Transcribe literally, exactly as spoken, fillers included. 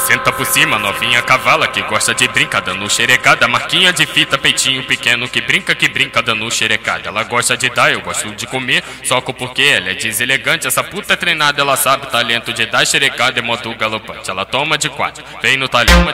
Senta por cima, novinha cavala que gosta de brincar dando xerecada. Marquinha de fita, peitinho pequeno que brinca, que brinca dando xerecada. Ela gosta de dar, eu gosto de comer, soco porque ela é deselegante. Essa puta é treinada, ela sabe o talento de dar xerecada é modo galopante. Ela toma de quatro, vem no talhão.